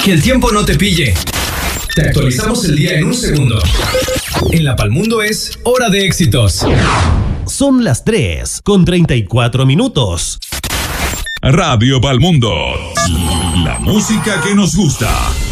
Que el tiempo no te pille. Te actualizamos el día en un segundo. En La Palmundo es Hora de Éxitos. Son las 3:34. Radio Palmundo. La música que nos gusta.